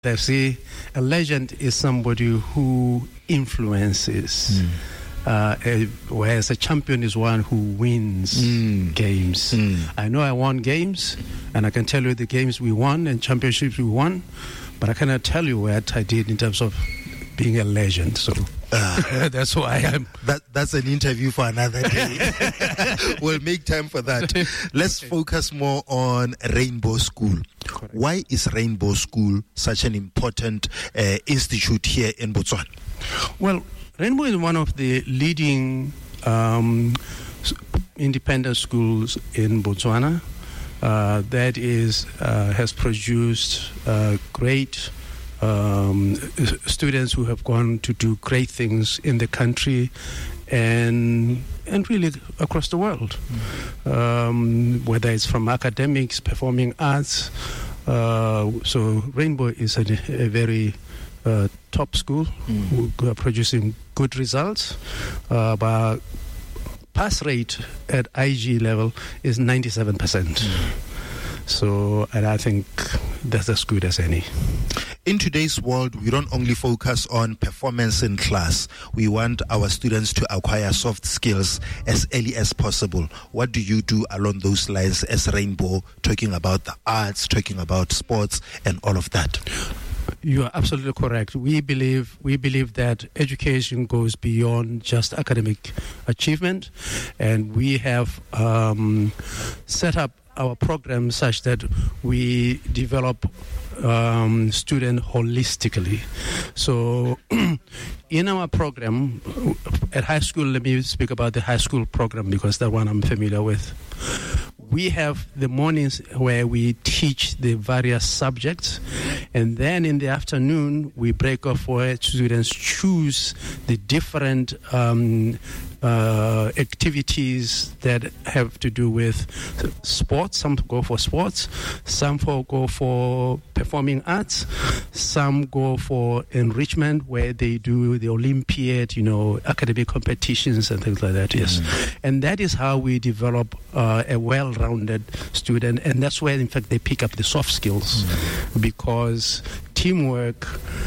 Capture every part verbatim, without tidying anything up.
They say a legend is somebody who influences. Mm. Uh, a, whereas a champion is one who wins mm. games. Mm. I know I won games, and I can tell you the games we won and championships we won, but I cannot tell you what I did in terms of being a legend. So uh, that's why I'm. That that's an interview for another day. We'll make time for that. Let's focus more on Rainbow School. Correct. Why is Rainbow School such an important uh, institute here in Botswana? Well, Rainbow is one of the leading um, independent schools in Botswana. Uh, that is uh, has produced uh, great um, students who have gone to do great things in the country and and really across the world. Mm. Um, whether it's from academics, performing arts. Uh, so Rainbow is a, a very Uh, top school mm. who are producing good results. Uh, but pass rate at I G level is ninety-seven percent. Mm. So, and I think that's as good as any. In today's world, we don't only focus on performance in class. We want our students to acquire soft skills as early as possible. What do you do along those lines as Rainbow, talking about the arts, talking about sports, and all of that? You are absolutely correct. We believe we believe that education goes beyond just academic achievement, and we have um, set up our program such that we develop um, students holistically. So in our program at high school, let me speak about the high school program because that one I'm familiar with. We have the mornings where we teach the various subjects, and then in the afternoon we break off where students choose the different um, uh, activities that have to do with sports. Some go for sports, some for go for performing arts, some go for enrichment where they do the Olympiad, you know, academic competitions and things like that. Yes, mm. And that is how we develop uh, a well-rounded student, and that's where in fact they pick up the soft skills mm. because teamwork,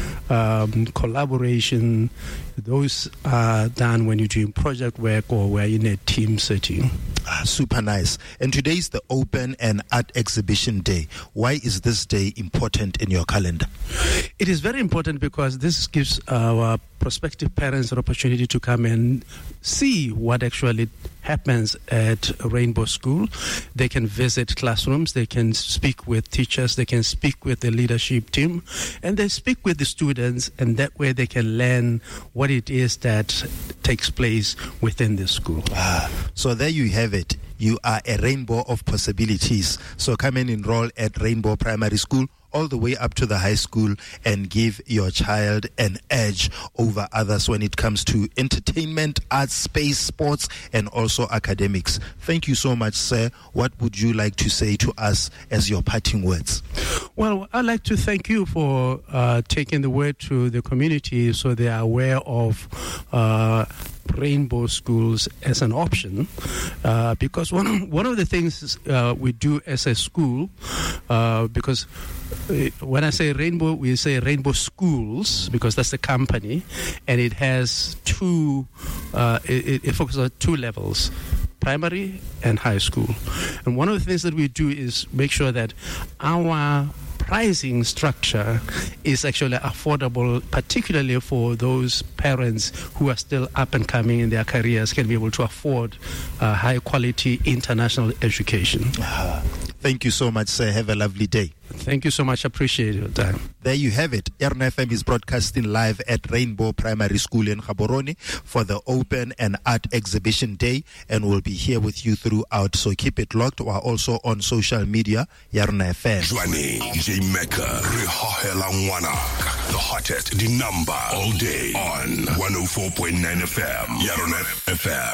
um, collaboration, those are done when you're doing project work or we're in a team setting. Ah, super nice. And today is the Open and Art Exhibition Day. Why is this day important in your calendar? It is very important because this gives our prospective parents an opportunity to come and see what actually happens at Rainbow School. They can visit classrooms, they can speak with teachers, they can speak with the leadership team, and they speak with the students, and that way they can learn what it is that takes place within the school. Ah, so there you have it. You are a rainbow of possibilities. So come and enroll at Rainbow Primary School all the way up to the high school and give your child an edge over others when it comes to entertainment, arts, space, sports, and also academics. Thank you so much, sir. What would you like to say to us as your parting words? Well, I'd like to thank you for uh, taking the word to the community so they are aware of uh, Rainbow Schools as an option, uh, because one of, one of the things uh, we do as a school, uh, because when I say Rainbow, we say Rainbow Schools because that's the company, and it has two, uh, it, it focuses on two levels, primary and high school. And one of the things that we do is make sure that our pricing structure is actually affordable, particularly for those parents who are still up and coming in their careers, can be able to afford uh, high quality international education. Uh, thank you so much, sir. Have a lovely day. Thank you so much. Appreciate your time. There you have it. R N F M is broadcasting live at Rainbow Primary School in Gaborone for the Open and Art Exhibition Day, and we'll be here with you throughout. So keep it locked. We're also on social media. R N F M. Johnny J Mecca, the hottest, the number all day on one oh four point nine F M. R N F M.